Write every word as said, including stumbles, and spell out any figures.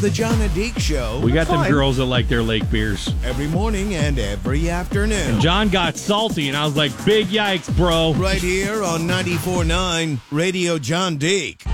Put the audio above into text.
The John and Deke Show. We got them fine. girls that like their lake beers. Every morning and every afternoon. John got salty, and I was like, big yikes, bro. Right here on ninety-four point nine Radio John Deke.